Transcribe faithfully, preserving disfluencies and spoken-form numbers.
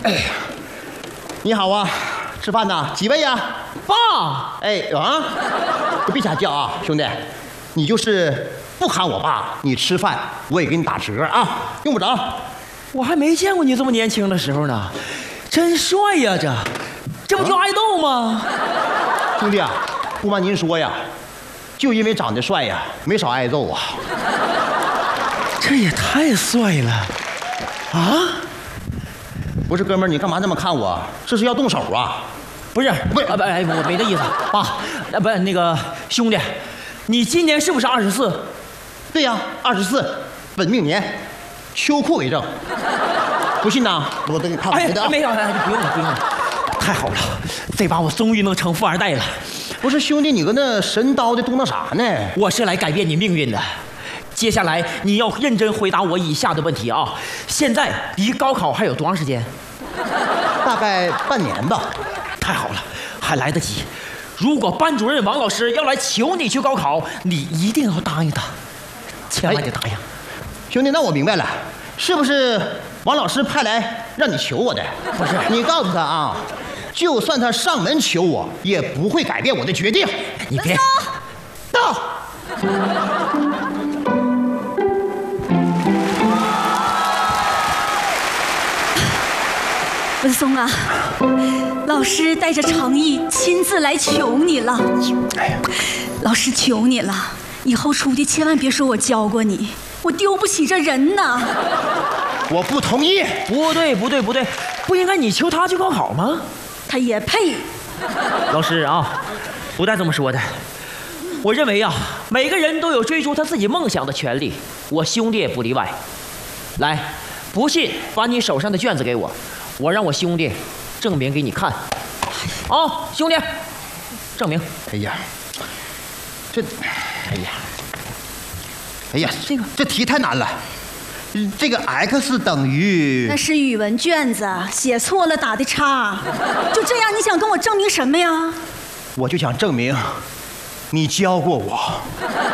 哎，你好啊，吃饭呢？几位呀？ 爸！ 哎啊，你别瞎叫啊，兄弟，你就是不喊我爸，你吃饭我也给你打折啊，用不着。 我还没见过你这么年轻的时候呢，真帅呀！这，这不叫爱豆吗？ 兄弟啊，不瞒您说呀，就因为长得帅呀，没少挨揍啊。 这也太帅了啊！ 不是哥们儿，你干嘛这么看我？这是要动手啊？ 不是， 不是啊，不，哎，我没这意思，爸，啊，不是那个兄弟，你今年是不是二十四？ 对呀，二十四，本命年，秋裤为证。不信呐，我给你看别的啊。 哎，没有，哎，不用了，不用了，太好了，这把我终于能成富二代了。 不是兄弟，你搁那神叨的嘟囔啥呢？ 我是来改变你命运的。接下来你要认真回答我以下的问题啊！现在离高考还有多长时间？ 大概半年吧。 太好了，还来得及。如果班主任王老师要来求你去高考，你一定要答应他，千万得答应。 兄弟，那我明白了，是不是王老师派来让你求我的？ 不是， 你告诉他啊，就算他上门求我，也不会改变我的决定。 你别到。 文松啊，老师带着诚意亲自来求你了。老师求你了，以后出去千万别说我教过你，我丢不起这人呐。 我不同意。 不对，不对，不对，不应该你求他去高考吗？ 他也配。 老师啊，不带这么说的。我认为啊，每个人都有追逐他自己梦想的权利，我兄弟也不例外。来，不信把你手上的卷子给我。我让我兄弟证明给你看，啊，兄弟，证明。 哎呀，这，哎呀，哎呀， 这个这题太难了。这个 x 等于…… 那是语文卷子，写错了打的叉。就这样，你想跟我证明什么呀？ 我就想证明，你教过我。